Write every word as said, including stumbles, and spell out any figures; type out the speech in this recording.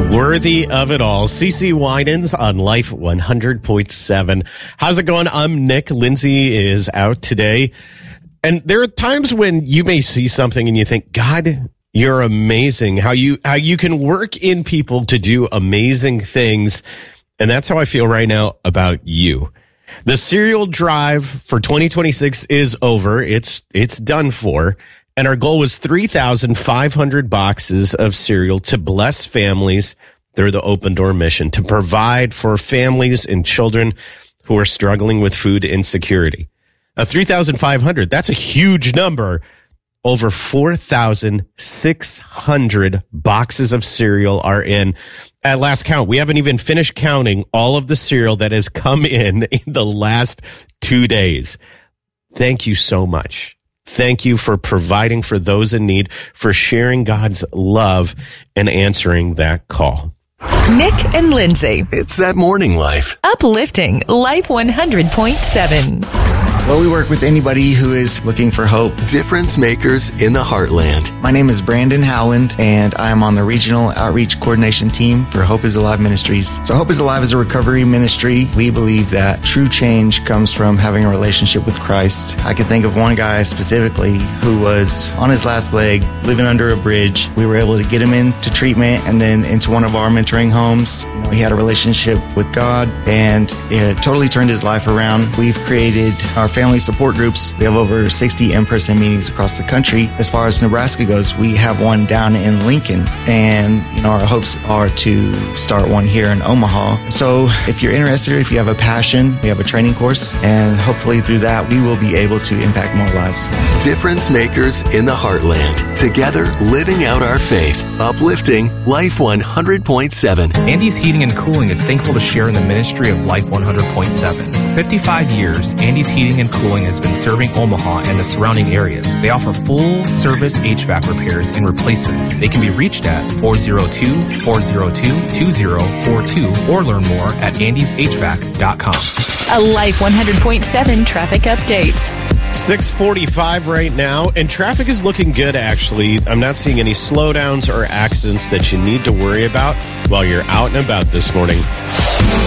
Worthy of it all. CeCe Winans on Life one hundred point seven. How's it going? I'm Nick. Lindsay is out today. And there are times when you may see something and you think, God, you're amazing. How you, how you can work in people to do amazing things. And that's how I feel right now about you. The cereal drive for twenty twenty-six is over. It's, it's done for. And our goal was three thousand five hundred boxes of cereal to bless families through the Open Door mission, to provide for families and children who are struggling with food insecurity. Now, three thousand five hundred, that's a huge number. Over four thousand six hundred boxes of cereal are in. At last count, we haven't even finished counting all of the cereal that has come in in the last two days. Thank you so much. Thank you for providing for those in need, for sharing God's love and answering that call. Nick and Lindsay. It's that morning life. Uplifting Life one hundred point seven. Well, we work with anybody who is looking for hope. Difference makers in the heartland. My name is Brandon Howland, and I am on the Regional Outreach Coordination Team for Hope is Alive Ministries. So Hope is Alive is a recovery ministry. We believe that true change comes from having a relationship with Christ. I can think of one guy specifically who was on his last leg, living under a bridge. We were able to get him into treatment and then into one of our mentoring homes. You know, he had a relationship with God, and it totally turned his life around. We've created our family support groups. We have over sixty in-person meetings across the country. As far as Nebraska goes, we have one down in Lincoln, and you know our hopes are to start one here in Omaha. So if you're interested, if you have a passion, we have a training course, and hopefully through that we will be able to impact more lives. Difference makers in the heartland. Together, living out our faith. Uplifting Life one hundred point seven. Andy's Heating and Cooling is thankful to share in the ministry of Life one hundred point seven. For fifty-five years, Andy's Heating and Cooling has been serving Omaha and the surrounding areas. They offer full-service H V A C repairs and replacements. They can be reached at four oh two, four oh two, two oh four two or learn more at andys h v a c dot com. A Life one hundred point seven traffic update. six forty-five right now, and traffic is looking good, actually. I'm not seeing any slowdowns or accidents that you need to worry about while you're out and about this morning.